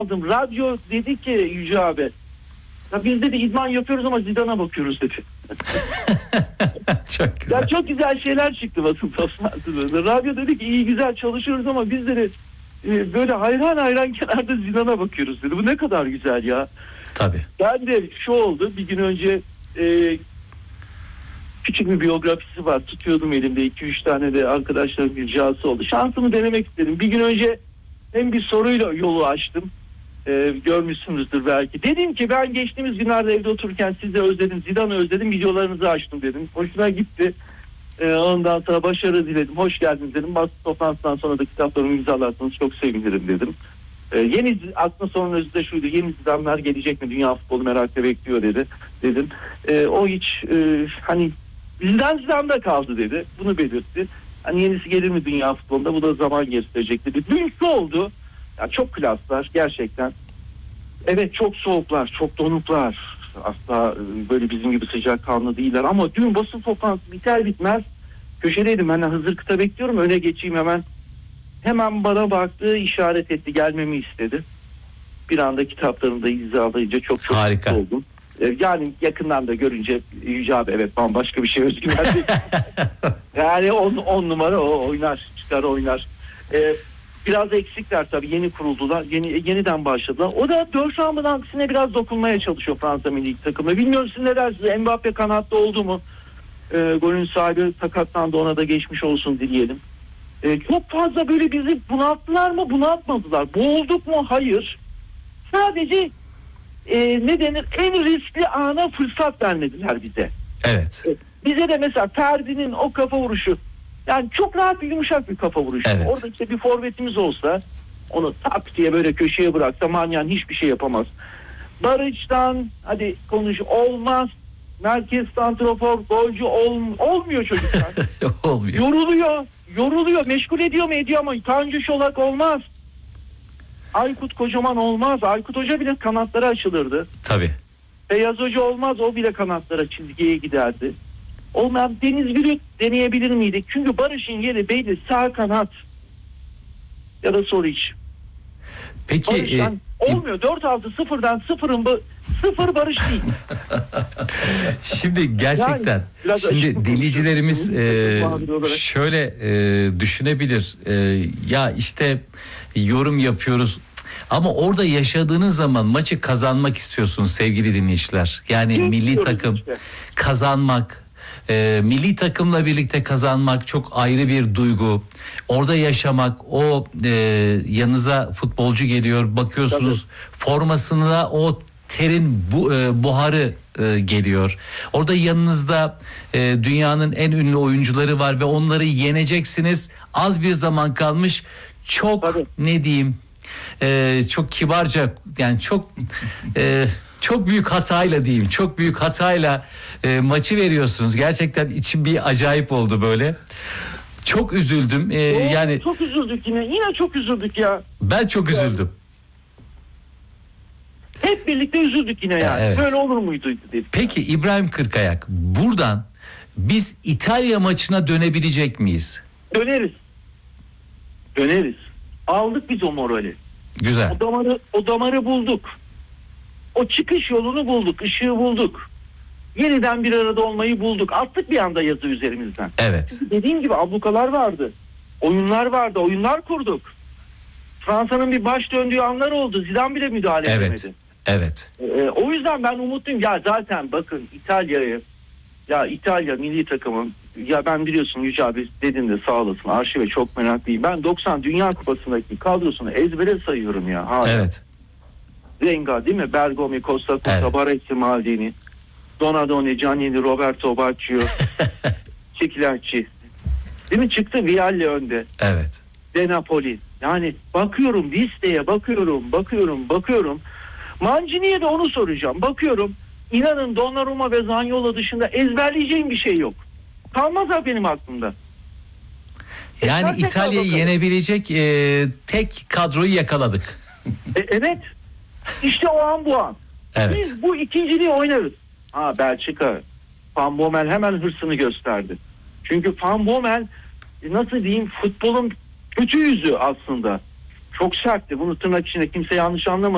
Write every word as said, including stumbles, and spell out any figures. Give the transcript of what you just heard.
aldım. Radyo dedi ki Yüce abi, ya biz de idman yapıyoruz ama Zidane'a bakıyoruz dedi. Çok güzel. Ya çok güzel şeyler çıktı basın toplantılarında. Radyo dedi ki iyi güzel çalışıyoruz ama biz de e, böyle hayran hayran kenarda Zidane'a bakıyoruz dedi. Bu ne kadar güzel ya. Tabii. Ben de şu oldu, bir gün önce e, küçük bir biyografisi var. Tutuyordum elimde, iki üç tane de arkadaşlarım ricası oldu. Şansımı denemek istedim. Bir gün önce hem bir soruyla yolu açtım. Ee, görmüşsünüzdür belki. Dedim ki ben geçtiğimiz günlerde evde otururken sizi özledim, Zidane'ı özledim, videolarınızı açtım dedim. Hoşuna gitti. Ee, ondan sonra başarı diledim. Hoş geldiniz dedim. Basın toplantısından sonra da kitaplarımı imzalarsanız çok sevinirim dedim. Ee, yeni aslında sorunun özü de şuydu. Yeni Zidane'lar gelecek mi? Dünya futbolu merakla bekliyor dedi. Dedim. Ee, o hiç e, hani Zidane Zidane'da kaldı dedi. Bunu belirtti. Hani yenisi gelir mi dünya futbolunda? Bu da zaman gösterecek dedi. Dün şu oldu. Ya çok klaslar gerçekten. Evet, çok soğuklar, çok donuklar. Asla böyle bizim gibi sıcakkanlı değiller ama dün basın toplantısı biter bitmez köşedeydim. Ben Hızır Kıta bekliyorum. Öne geçeyim hemen. Hemen bana baktı, işaret etti, gelmemi istedi. Bir anda kitaplarını da imzalayınca çok çok harika mutlu oldum. Yani yakından da görünce Yüce abi evet bambaşka bir şey, özgüven. Yani on, on numara o oynar, çıkar oynar. Ee, biraz eksikler tabii, yeni kuruldular, yeni yeniden başladılar. O da dört şambın aksine biraz dokunmaya çalışıyor Fransa milli takımı. Bilmiyorum siz ne dersiniz? Mbappe kanatta oldu mu? Ee, golün sahibi sakatlandı, ona da geçmiş olsun dileyelim. Ee, çok fazla böyle bizi bunalttılar mı? Bunaltmadılar. Boğulduk mu? Hayır. Sadece e, ne denir? En riskli ana fırsat vermediler bize. Evet. Bize de mesela Ferdi'nin o kafa vuruşu, yani çok rahat bir yumuşak bir kafa vuruşu. Evet. Orada işte bir forvetimiz olsa onu tak diye böyle köşeye bıraksa Manyan hiçbir şey yapamaz. Barış'tan hadi konuş olmaz. Merkez santrafor golcü ol, olmuyor çocuklar. Olmuyor. Yoruluyor. Yoruluyor. Meşgul ediyor mu ediyor ama Tanju Şolak olmaz. Aykut Kocaman olmaz. Aykut Hoca bile kanatlara açılırdı. Tabii. Beyaz Hoca olmaz. O bile kanatlara, çizgiye giderdi. Olmayan Deniz Gürük deneyebilir miydik? Çünkü Barış'ın yeri belli, sağ kanat ya da sol iç. Peki Barış'tan e, olmuyor. dört altı sıfırdan sıfırın bu sıfır Barış değil. Şimdi gerçekten yani, şimdi dinleyicilerimiz e, şöyle e, düşünebilir. E, ya işte yorum yapıyoruz. Ama orada yaşadığınız zaman maçı kazanmak istiyorsunuz sevgili dinleyiciler. Yani Kim milli takım işte. kazanmak, e, milli takımla birlikte kazanmak çok ayrı bir duygu. Orada yaşamak, o e, yanınıza futbolcu geliyor, bakıyorsunuz tabii. Formasına o terin bu, e, buharı e, geliyor. Orada yanınızda e, dünyanın en ünlü oyuncuları var ve onları yeneceksiniz. Az bir zaman kalmış. Çok tabii. Ne diyeyim? Ee, çok kibarca, yani çok e, çok büyük hatayla diyeyim, çok büyük hatayla e, maçı veriyorsunuz. Gerçekten içim bir acayip oldu böyle. Çok üzüldüm. Ee, Doğru, yani çok üzüldük yine. Yine çok üzüldük ya. Ben çok üzüldüm. Hep birlikte üzüldük yine yani. Evet. Böyle olur muydu dedik. Peki yani. İbrahim Kırkayak, buradan biz İtalya maçına dönebilecek miyiz? Döneriz. Döneriz. Aldık biz o morali. Güzel. O damarı, o damarı bulduk. O çıkış yolunu bulduk, ışığı bulduk. Yeniden bir arada olmayı bulduk. Attık bir anda yazı üzerimizden. Evet. Çünkü dediğim gibi ablukalar vardı. Oyunlar vardı, oyunlar kurduk. Fransa'nın bir baş döndüğü anlar oldu. Zidane bile müdahale evet. edemedi. Evet. Ee, o yüzden ben umutluyum. Ya zaten bakın İtalya'yı, ya İtalya milli takımın, ya ben biliyorsun Yüce abi dedin de sağ olasın, arşive çok meraklıyım. Ben doksan Dünya Kupası'ndaki kadrosunu ezbere sayıyorum ya. Hala. Evet. Zenga değil mi? Bergomi, Costa Curta, evet. Baresi, Maldini, Donadoni, Giannini, Roberto Baggio, Çikilerci. Değil mi? Çıktı Vialli önde. Evet. De Napoli. Yani bakıyorum listeye, bakıyorum, bakıyorum, bakıyorum. Mancini'ye de onu soracağım. Bakıyorum. İnanın Donnarumma ve Zaniolo dışında ezberleyeceğim bir şey yok. Kalmaz ha benim aklımda. Yani e, İtalya'yı yenebilecek e, tek kadroyu yakaladık. e, evet. İşte o an bu an. Evet. Biz bu ikinciliği oynarız. Ha Belçika. Van Bommel hemen hırsını gösterdi. Çünkü Van Bommel nasıl diyeyim futbolun kötü yüzü aslında. Çok sertti. Bunu tırnak içinde kimse yanlış anlamadı.